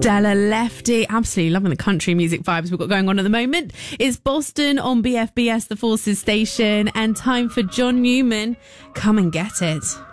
Stella Lefty, absolutely loving the country music vibes we've got going on at the moment. It's Boston on BFBS, the Forces station, and time for John Newman. Come and get it.